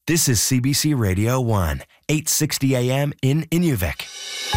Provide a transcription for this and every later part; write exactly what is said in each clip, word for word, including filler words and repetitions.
This is C B C Radio one, eight sixty A M in Inuvik.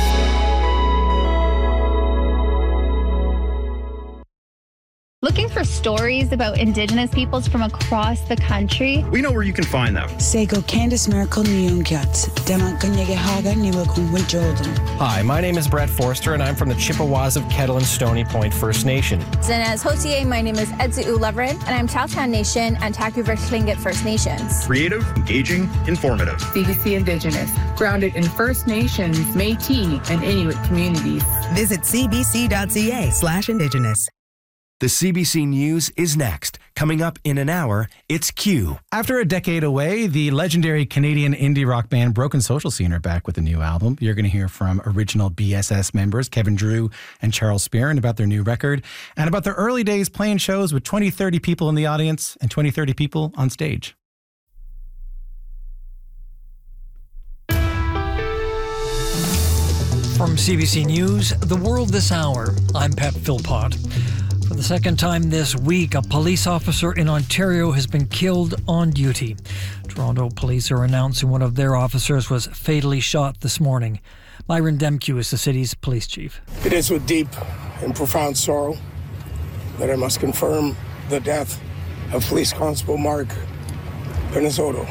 Looking for stories about Indigenous peoples from across the country? We know where you can find them. Sego Candice Miracle Nyungyat, Dema Kunyegehaga Niwakun Jordan. Hi, my name is Brett Forster, and I'm from the Chippewas of Kettle and Stony Point First Nation. Zinez Hotier, my name is Edzu Leverin, and I'm Chowtown Nation and Taku-Vert Tlingit First Nations. Creative, engaging, informative. C B C Indigenous, grounded in First Nations, Métis, and Inuit communities. Visit cbc.ca slash Indigenous. The C B C News is next. Coming up in an hour, it's Q. After a decade away, the legendary Canadian indie rock band Broken Social Scene are back with a new album. You're going to hear from original B S S members Kevin Drew and Charles Spearin about their new record and about their early days playing shows with twenty, thirty people in the audience and twenty, thirty people on stage. From C B C News, The World This Hour, I'm Pep Philpott. For the second time this week, a police officer in Ontario has been killed on duty. Toronto police are announcing one of their officers was fatally shot this morning. Myron Demkew is the city's police chief. It is with deep and profound sorrow that I must confirm the death of Police Constable Mark Penizzotto.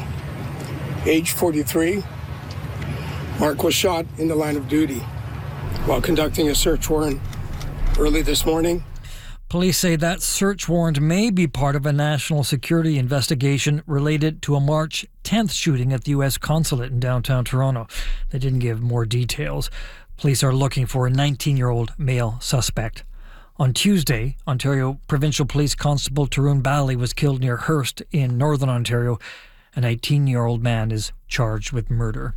Age forty-three, Mark was shot in the line of duty while conducting a search warrant early this morning. Police say that search warrant may be part of a national security investigation related to a March tenth shooting at the U S consulate in downtown Toronto. They didn't give more details. Police are looking for a nineteen-year-old male suspect. On Tuesday, Ontario Provincial Police Constable Tarun Bali was killed near Hearst in Northern Ontario. An eighteen-year-old man is charged with murder.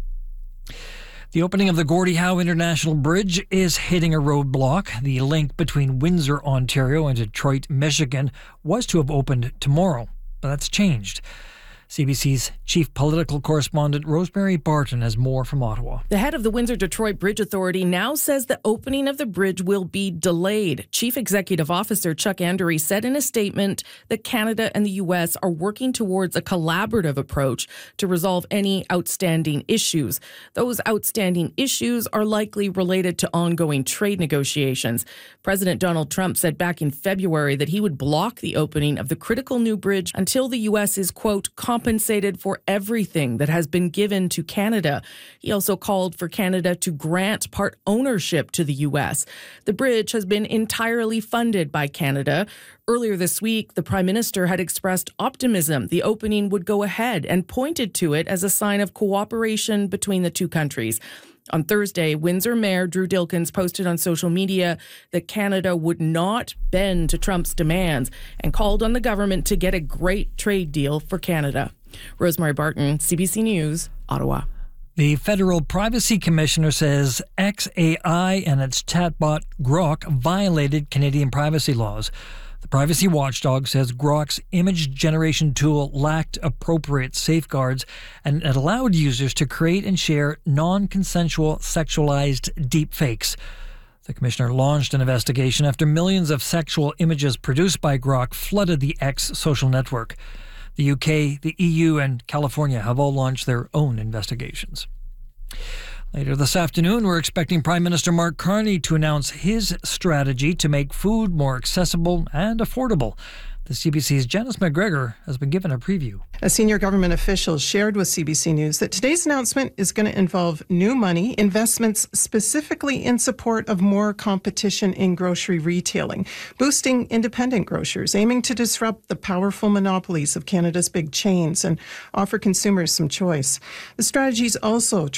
The opening of the Gordie Howe International Bridge is hitting a roadblock. The link between Windsor, Ontario and Detroit, Michigan was to have opened tomorrow, but that's changed. C B C's chief political correspondent Rosemary Barton has more from Ottawa. The head of the Windsor-Detroit Bridge Authority now says the opening of the bridge will be delayed. Chief Executive Officer Chuck Andery said in a statement that Canada and the U S are working towards a collaborative approach to resolve any outstanding issues. Those outstanding issues are likely related to ongoing trade negotiations. President Donald Trump said back in February that he would block the opening of the critical new bridge until the U S is, quote, compensated for everything that has been given to Canada. He also called for Canada to grant part ownership to the U S. The bridge has been entirely funded by Canada. Earlier this week, the Prime Minister had expressed optimism the opening would go ahead and pointed to it as a sign of cooperation between the two countries. On Thursday, Windsor Mayor Drew Dilkens posted on social media that Canada would not bend to Trump's demands and called on the government to get a great trade deal for Canada. Rosemary Barton, C B C News, Ottawa. The Federal Privacy Commissioner says X A I and its chatbot Grok violated Canadian privacy laws. The privacy watchdog says Grok's image generation tool lacked appropriate safeguards and it allowed users to create and share non-consensual sexualized deepfakes. The commissioner launched an investigation after millions of sexual images produced by Grok flooded the X social network. The U K, the E U, and California have all launched their own investigations. Later this afternoon, we're expecting Prime Minister Mark Carney to announce his strategy to make food more accessible and affordable. The C B C's Janice McGregor has been given a preview. A senior government official shared with C B C News that today's announcement is going to involve new money, investments specifically in support of more competition in grocery retailing, boosting independent grocers, aiming to disrupt the powerful monopolies of Canada's big chains and offer consumers some choice. The strategy is also